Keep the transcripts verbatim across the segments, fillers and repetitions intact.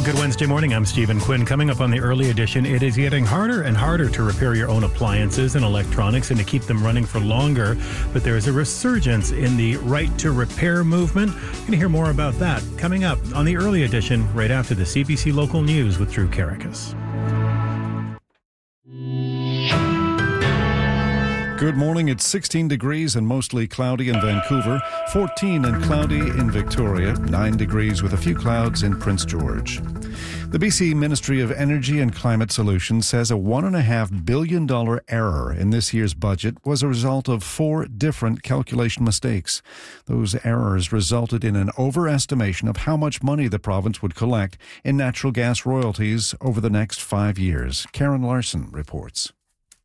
Well, good Wednesday morning. I'm Stephen Quinn. Coming up on the early edition, it is getting harder and harder to repair your own appliances and electronics and to keep them running for longer. But there is a resurgence in the right to repair movement. You're going to hear more about that coming up on the early edition right after the C B C Local News with Drew Caracas. Good morning. It's sixteen degrees and mostly cloudy in Vancouver, fourteen and cloudy in Victoria, nine degrees with a few clouds in Prince George. The B C Ministry of Energy and Climate Solutions says a one point five billion dollars error in this year's budget was a result of four different calculation mistakes. Those errors resulted in an overestimation of how much money the province would collect in natural gas royalties over the next five years. Karen Larson reports.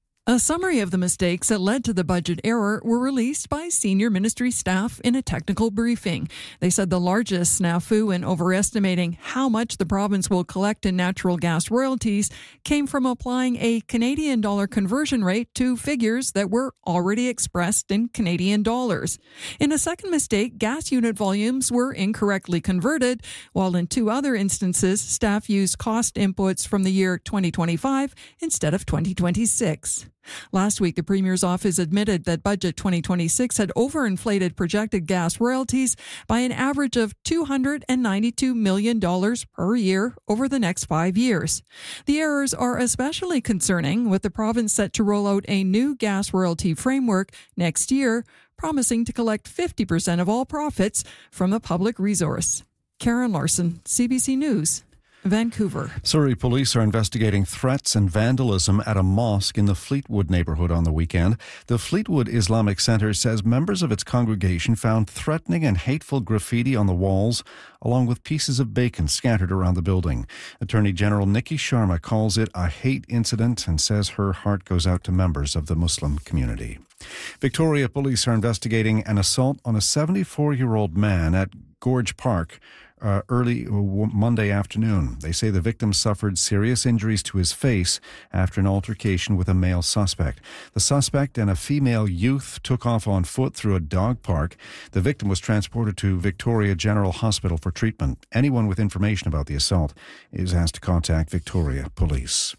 A summary of the mistakes that led to the budget error were released by senior ministry staff in a technical briefing. They said the largest snafu in overestimating how much the province will collect in natural gas royalties came from applying a Canadian dollar conversion rate to figures that were already expressed in Canadian dollars. In a second mistake, gas unit volumes were incorrectly converted, while in two other instances, staff used cost inputs from the year twenty twenty-five instead of twenty twenty-six. Last week, the Premier's office admitted that Budget twenty twenty-six had overinflated projected gas royalties by an average of two hundred ninety-two million dollars per year over the next five years. The errors are especially concerning, with the province set to roll out a new gas royalty framework next year, promising to collect fifty percent of all profits from the public resource. Karen Larson, C B C News, Vancouver. Surrey police are investigating threats and vandalism at a mosque in the Fleetwood neighbourhood on the weekend. The Fleetwood Islamic Centre says members of its congregation found threatening and hateful graffiti on the walls, along with pieces of bacon scattered around the building. Attorney General Nikki Sharma calls it a hate incident and says her heart goes out to members of the Muslim community. Victoria police are investigating an assault on a seventy-four-year-old man at Gorge Park Uh, early Monday afternoon. They say the victim suffered serious injuries to his face after an altercation with a male suspect. The suspect and a female youth took off on foot through a dog park. The victim was transported to Victoria General Hospital for treatment. Anyone with information about the assault is asked to contact Victoria Police.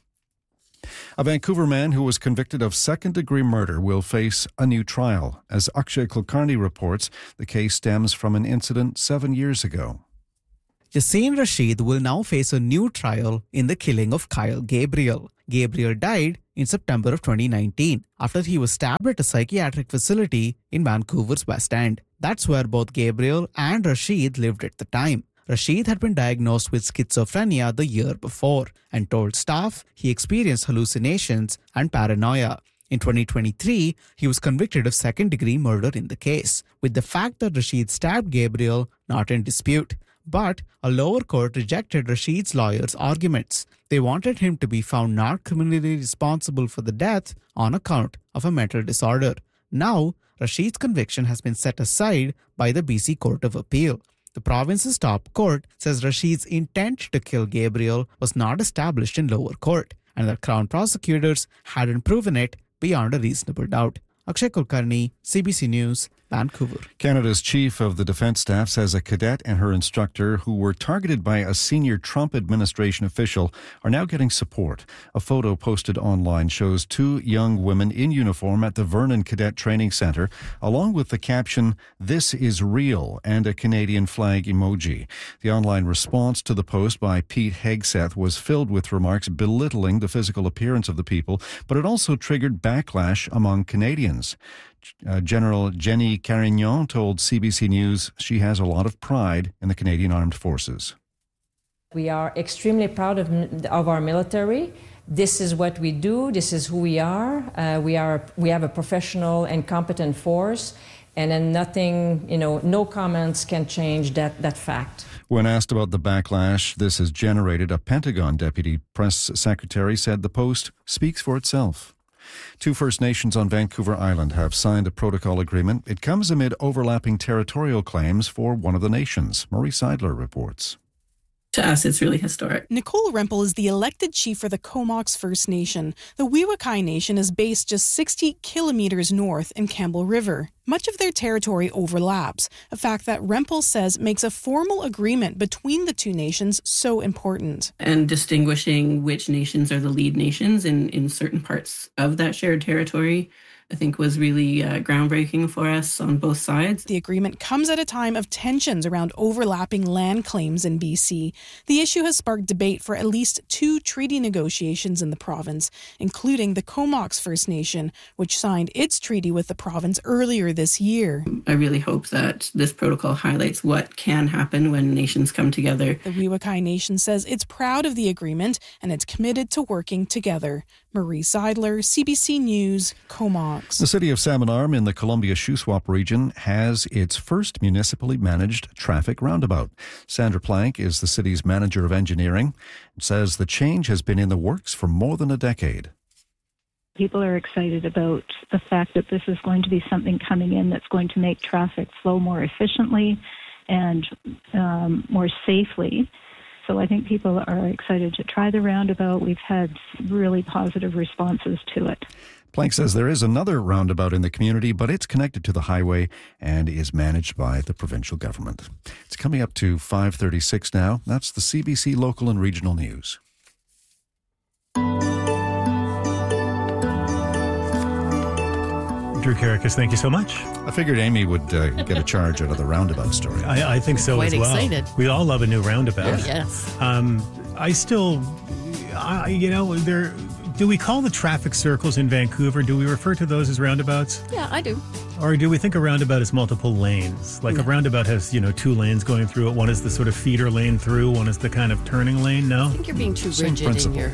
A Vancouver man who was convicted of second-degree murder will face a new trial. As Akshay Kulkarni reports, the case stems from an incident seven years ago. Yassine Rashid will now face a new trial in the killing of Kyle Gabriel. Gabriel died in September of twenty nineteen after he was stabbed at a psychiatric facility in Vancouver's West End. That's where both Gabriel and Rashid lived at the time. Rashid had been diagnosed with schizophrenia the year before and told staff he experienced hallucinations and paranoia. In twenty twenty-three, he was convicted of second-degree murder in the case, with the fact that Rashid stabbed Gabriel not in dispute. But a lower court rejected Rashid's lawyers' arguments. They wanted him to be found not criminally responsible for the death on account of a mental disorder. Now, Rashid's conviction has been set aside by the B C Court of Appeal. The province's top court says Rashid's intent to kill Gabriel was not established in lower court, and the Crown prosecutors hadn't proven it beyond a reasonable doubt. Akshay Kulkarni, C B C News, Vancouver. Canada's chief of the defence staff says a cadet and her instructor who were targeted by a senior Trump administration official are now getting support. A photo posted online shows two young women in uniform at the Vernon Cadet Training Centre, along with the caption, "This is real," and a Canadian flag emoji. The online response to the post by Pete Hegseth was filled with remarks belittling the physical appearance of the people, but it also triggered backlash among Canadians. Uh, General Jenny Carignan told C B C News she has a lot of pride in the Canadian Armed Forces. We are extremely proud of, of our military. This is what we do. This is who we are. Uh, we are. We have a professional and competent force, and then nothing, you know, no comments can change that, that fact. When asked about the backlash this has generated, a Pentagon deputy press secretary said the post speaks for itself. Two First Nations on Vancouver Island have signed a protocol agreement. It comes amid overlapping territorial claims for one of the nations. Marie Seidler reports. to us, it's really historic. Nicole Rempel is the elected chief for the Comox First Nation. The Weewakai Nation is based just sixty kilometers north in Campbell River. Much of their territory overlaps, a fact that Rempel says makes a formal agreement between the two nations so important. And distinguishing which nations are the lead nations in, in certain parts of that shared territory, I think was really uh, groundbreaking for us on both sides. The agreement comes at a time of tensions around overlapping land claims in B C. The issue has sparked debate for at least two treaty negotiations in the province, including the Comox First Nation, which signed its treaty with the province earlier this year. I really hope that this protocol highlights what can happen when nations come together. The Weewakai Nation says it's proud of the agreement and it's committed to working together. Marie Seidler, C B C News, Comox. The city of Salmon Arm in the Columbia-Shuswap region has its first municipally managed traffic roundabout. Sandra Plank is the city's manager of engineering and says the change has been in the works for more than a decade. People are excited about the fact that this is going to be something coming in that's going to make traffic flow more efficiently and um, more safely. So I think people are excited to try the roundabout. We've had really positive responses to it. Plank says there is another roundabout in the community, but it's connected to the highway and is managed by the provincial government. It's coming up to five thirty-six now. That's the C B C Local and Regional News. Drew Carricus, thank you so much. I figured Amy would uh, get a charge out of the roundabout story. I, I think so Quite as well. excited. We all love a new roundabout. Yes. Um, I still, I, you know, there. Do we call the traffic circles in Vancouver, do we refer to those as roundabouts? Yeah, I do. Or do we think a roundabout is multiple lanes? Like No. a roundabout has, you know, two lanes going through it. One is the sort of feeder lane through, one is the kind of turning lane, no? I think you're being too Same rigid in principle. your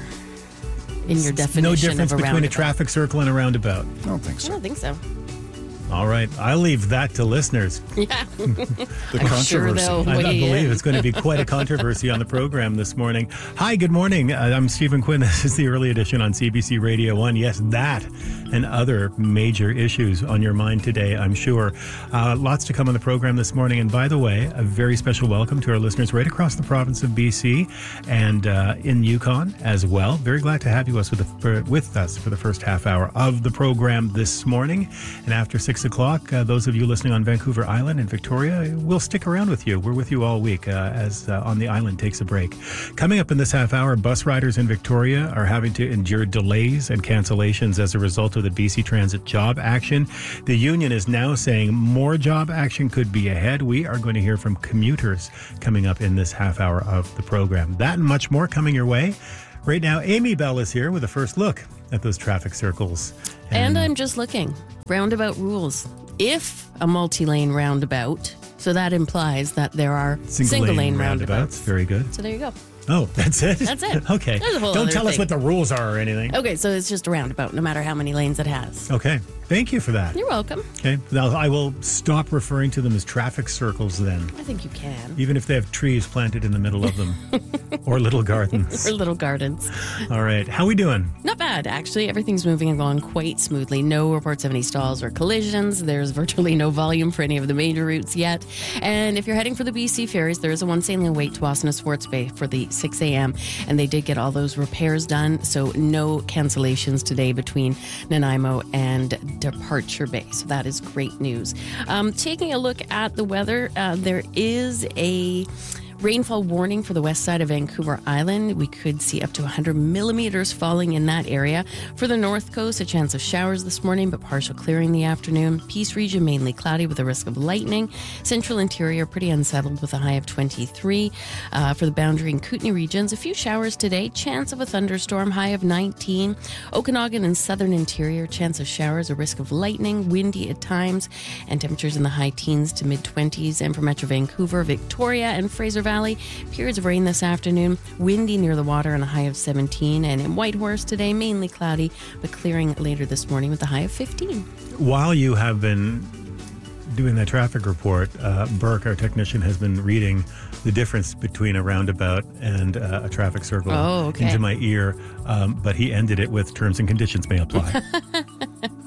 in your definition No difference of a between a roundabout. traffic circle and a roundabout. I don't think I so. don't think so. All right, I'll leave that to listeners. Yeah. The I'm controversy. sure they'll I, I weigh believe in. it's going to be quite a controversy on the program this morning. Hi, good morning. Uh, I'm Stephen Quinn. This is the early edition on C B C Radio one. Yes, that and other major issues on your mind today, I'm sure. Uh, lots to come on the program this morning. And by the way, a very special welcome to our listeners right across the province of B C and uh, in Yukon as well. Very glad to have you us with, the, for, with us for the first half hour of the program this morning. And after six o'clock, uh, those of you listening on Vancouver Island and Victoria, we'll stick around with you. We're with you all week uh, as uh, On the Island takes a break. Coming up in this half hour, bus riders in Victoria are having to endure delays and cancellations as a result of the B C Transit job action. The union is now saying more job action could be ahead. We are going to hear from commuters coming up in this half hour of the program. That and much more coming your way. Right now, Amy Bell is here with a first look at those traffic circles. And I'm just looking. Roundabout rules. If a multi-lane roundabout, so that implies that there are single, single lane, lane roundabouts. roundabouts. Very good. So there you go. Oh, that's it? That's it. Okay. There's a whole Don't other tell us thing. what the rules are or anything. Okay, so it's just a roundabout, no matter how many lanes it has. Okay. Thank you for that. You're welcome. Okay. Now, I will stop referring to them as traffic circles then, I think you can. even if they have trees planted in the middle of them or little gardens. Or little gardens. All right. How we doing? Not bad, actually. Everything's moving along quite smoothly. No reports of any stalls or collisions. There's virtually no volume for any of the major routes yet. And if you're heading for the B C ferries, there is a one sailing wait to Wasna Swartz Bay for the six a.m. And they did get all those repairs done, so no cancellations today between Nanaimo and Departure Bay. So that is great news. Um, taking a look at the weather, uh, there is a rainfall warning for the west side of Vancouver Island. We could see up to one hundred millimeters falling in that area. For the north coast, a chance of showers this morning, but partial clearing in the afternoon. Peace region, mainly cloudy with a risk of lightning. Central interior, pretty unsettled with a high of twenty-three. Uh, for the Boundary and Kootenay regions, a few showers today. Chance of a thunderstorm, high of nineteen. Okanagan and southern interior, chance of showers, a risk of lightning, windy at times, and temperatures in the high teens to mid-twenties. And for Metro Vancouver, Victoria, and Fraser Valley, periods of rain this afternoon, windy near the water and a high of seventeen. And in Whitehorse today, mainly cloudy, but clearing later this morning with a high of fifteen. While you have been doing that traffic report, uh, Burke, our technician, has been reading the difference between a roundabout and uh, a traffic circle Oh, okay. into my ear, um, but he ended it with terms and conditions may apply.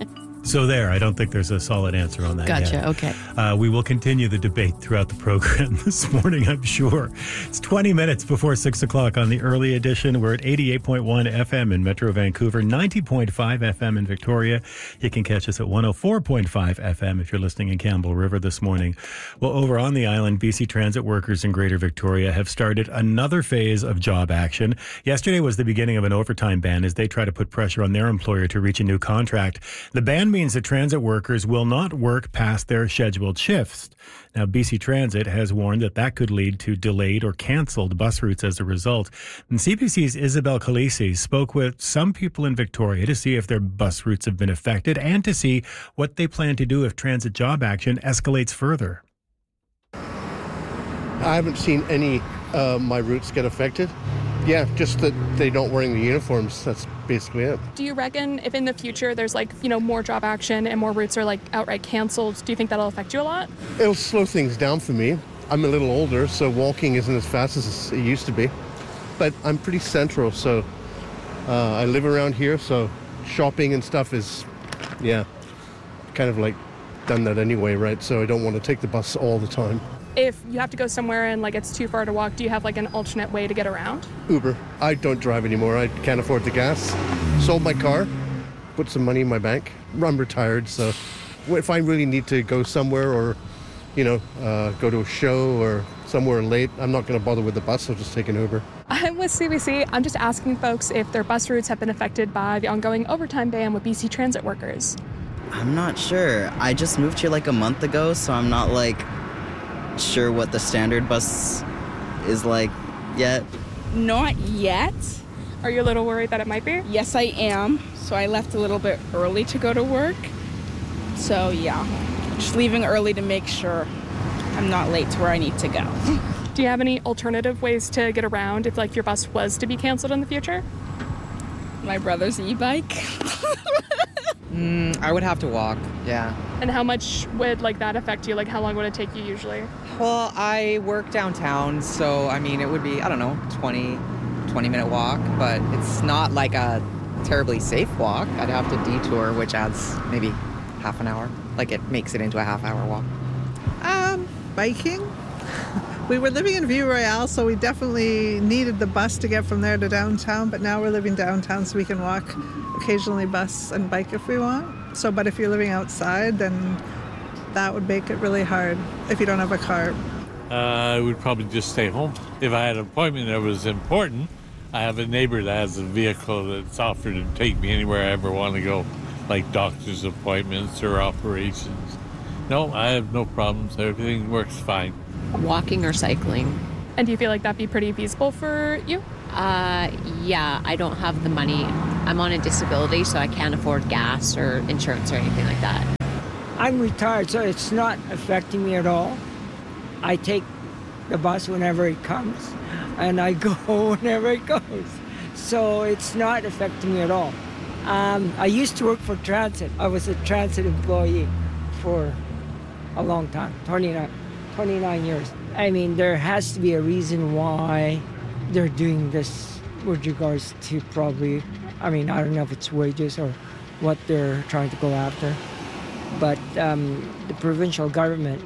So there, I don't think there's a solid answer on that Gotcha, yet. okay. Uh, we will continue the debate throughout the program this morning, I'm sure. It's twenty minutes before six o'clock on the early edition. We're at eighty-eight point one F M in Metro Vancouver, ninety point five F M in Victoria. You can catch us at one oh four point five F M if you're listening in Campbell River this morning. Well, over on the island, B C Transit workers in Greater Victoria have started another phase of job action. Yesterday was the beginning of an overtime ban as they try to put pressure on their employer to reach a new contract. The ban means that transit workers will not work past their scheduled shifts. Now, B C Transit has warned that that could lead to delayed or cancelled bus routes as a result. And C B C's Isabel Khaleesi spoke with some people in Victoria to see if their bus routes have been affected and to see what they plan to do if transit job action escalates further. I haven't seen any of uh, my routes get affected. Yeah, just that they don't wearing the uniforms. That's basically it. Do you reckon if in the future there's like, you know, more job action and more routes are like outright canceled, do you think that'll affect you a lot? It'll slow things down for me. I'm a little older, so walking isn't as fast as it used to be. But I'm pretty central, so uh, I live around here, so shopping and stuff is, yeah, kind of like done that anyway, right? So I don't want to take the bus all the time. If you have to go somewhere and like it's too far to walk, do you have like an alternate way to get around? Uber. I don't drive anymore. I can't afford the gas. Sold my car, put some money in my bank. I'm retired, so if I really need to go somewhere or, you know, uh, go to a show or somewhere late, I'm not going to bother with the bus. I'll just take an Uber. I'm with C B C. I'm just asking folks if their bus routes have been affected by the ongoing overtime ban with B C Transit workers. I'm not sure. I just moved here like a month ago, so I'm not like sure what the standard bus is like yet. Not yet. Are you a little worried that it might be? Yes, I am. So I left a little bit early to go to work. So yeah, just leaving early to make sure I'm not late to where I need to go. Do you have any alternative ways to get around if like your bus was to be canceled in the future? My brother's e-bike. mm, I would have to walk, yeah. And how much would like that affect you? Like how long would it take you usually? Well, I work downtown, so I mean it would be, I don't know, twenty, twenty minute walk, but it's not like a terribly safe walk. I'd have to detour, which adds maybe half an hour. Like it makes it into a half hour walk. Um, biking. We were living in View Royale, so we definitely needed the bus to get from there to downtown, but now we're living downtown so we can walk, occasionally bus and bike if we want. So, but if you're living outside, then that would make it really hard if you don't have a car. Uh, I would probably just stay home. If I had an appointment that was important, I have a neighbor that has a vehicle that's offered to take me anywhere I ever want to go, like doctor's appointments or operations. No, I have no problems. Everything works fine. Walking or cycling. And do you feel like that'd be pretty feasible for you? Uh, yeah, I don't have the money. I'm on a disability, so I can't afford gas or insurance or anything like that. I'm retired, so it's not affecting me at all. I take the bus whenever it comes, and I go whenever it goes. So it's not affecting me at all. Um, I used to work for transit. I was a transit employee for a long time, twenty-nine, twenty-nine years. I mean, there has to be a reason why they're doing this with regards to probably, I mean, I don't know if it's wages or what they're trying to go after. But um, the provincial government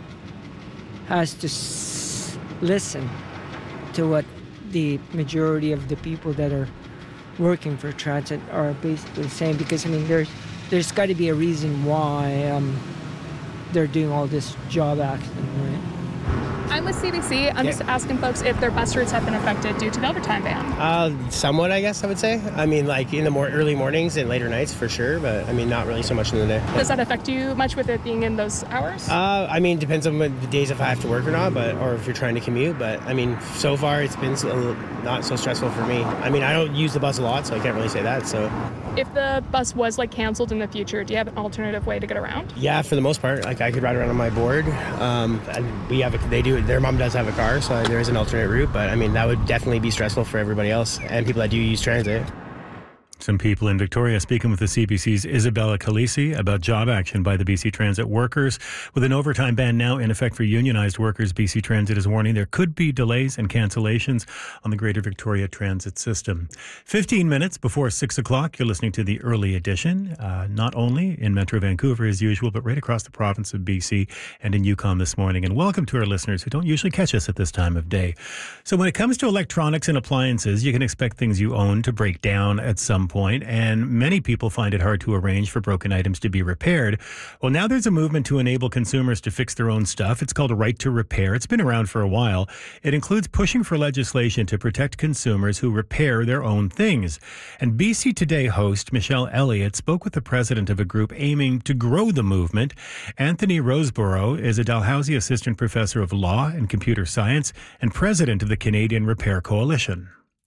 has to s- listen to what the majority of the people that are working for transit are basically saying, because I mean there's there's got to be a reason why um, they're doing all this job action, right? I'm with C B C. I'm Yeah. just asking folks if their bus routes have been affected due to the overtime ban. Uh, somewhat, I guess I would say. I mean, like in the more early mornings and later nights for sure, but I mean, not really so much in the day. Does that affect you much with it being in those hours? Uh, I mean, depends on what the days if I have to work or not, but or if you're trying to commute. But I mean, so far it's been so, not so stressful for me. I mean, I don't use the bus a lot, so I can't really say that. So If the bus was like canceled in the future, do you have an alternative way to get around? yeah, for the most part, like I could ride around on my board. Um, and we have a, they do their mom does have a car, so there is an alternate route. But I mean, that would definitely be stressful for everybody else and people that do use transit. Some people in Victoria speaking with the C B C's Isabella Calisi about job action by the B C Transit workers. With an overtime ban now in effect for unionized workers, B C Transit is warning there could be delays and cancellations on the Greater Victoria Transit system. fifteen minutes before six o'clock, you're listening to the early edition, uh, not only in Metro Vancouver as usual, but right across the province of B C and in Yukon this morning. And welcome to our listeners who don't usually catch us at this time of day. So when it comes to electronics and appliances, you can expect things you own to break down at some point, and many people find it hard to arrange for broken items to be repaired. Well, now there's a movement to enable consumers to fix their own stuff. It's called a right to repair. It's been around for a while. It includes pushing for legislation to protect consumers who repair their own things. And B C Today host Michelle Elliott spoke with the president of a group aiming to grow the movement. Anthony Roseborough is a Dalhousie Assistant Professor of Law and Computer Science and president of the Canadian Repair Coalition.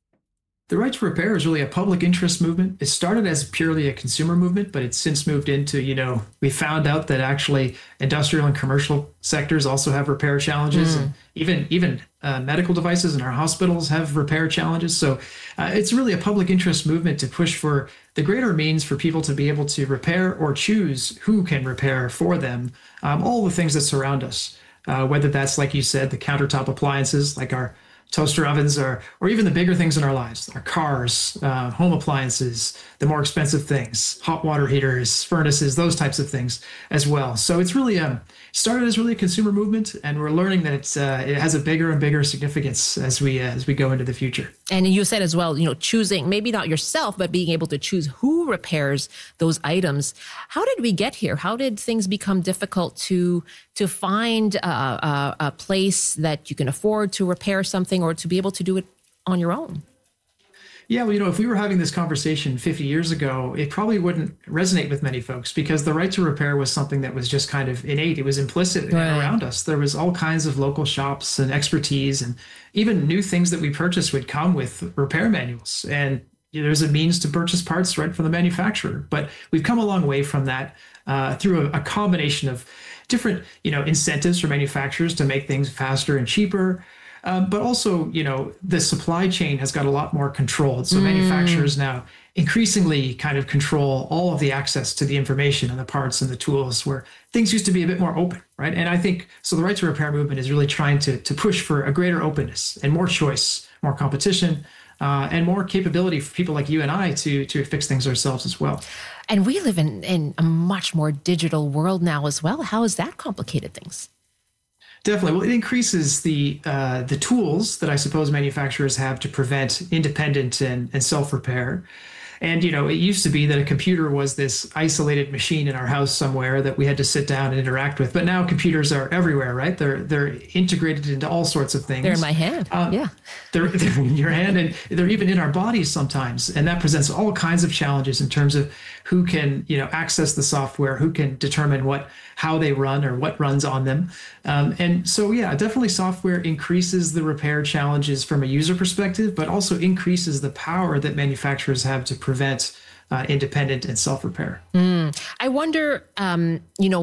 The right to repair is really a public interest movement. It started as purely a consumer movement, but it's since moved into, you know, we found out that actually industrial and commercial sectors also have repair challenges. Mm. And even even uh, medical devices in our hospitals have repair challenges. So uh, it's really a public interest movement to push for the greater means for people to be able to repair or choose who can repair for them um, all the things that surround us, uh, whether that's, like you said, the countertop appliances like our toaster ovens, or or even the bigger things in our lives, our cars, uh, home appliances, the more expensive things, hot water heaters, furnaces, those types of things as well. So it's really um, started as really a consumer movement, and we're learning that it's uh, it has a bigger and bigger significance as we uh, as we go into the future. And you said as well, you know, choosing maybe not yourself, but being able to choose who repairs those items. How did we get here? How did things become difficult to to find a, a, a place that you can afford to repair something, or to be able to do it on your own? Yeah, well, you know, if we were having this conversation fifty years ago, it probably wouldn't resonate with many folks, because the right to repair was something that was just kind of innate. It was implicit right. around us. There was all kinds of local shops and expertise, and even new things that we purchased would come with repair manuals. And you know, there's a means to purchase parts right from the manufacturer. But we've come a long way from that uh, through a, a combination of different, you know, incentives for manufacturers to make things faster and cheaper. Um, but also, you know, the supply chain has got a lot more controlled. So mm. manufacturers now increasingly kind of control all of the access to the information and the parts and the tools, where things used to be a bit more open, right? And I think, so the right to repair movement is really trying to, to push for a greater openness and more choice, more competition, uh, and more capability for people like you and I to, to fix things ourselves as well. And we live in, in a much more digital world now as well. How has that complicated things? Definitely. Well, it increases the uh, the tools that I suppose manufacturers have to prevent independent and, and self-repair. And, you know, it used to be that a computer was this isolated machine in our house somewhere that we had to sit down and interact with. But now computers are everywhere, right? They're they're integrated into all sorts of things. They're in my hand. Um, yeah. They're, they're in your hand, and they're even in our bodies sometimes. And that presents all kinds of challenges in terms of who can, you know, access the software, who can determine what, how they run or what runs on them. Um, and so, yeah, definitely software increases the repair challenges from a user perspective, but also increases the power that manufacturers have to prevent uh, independent and self-repair. Mm. I wonder, um, you know,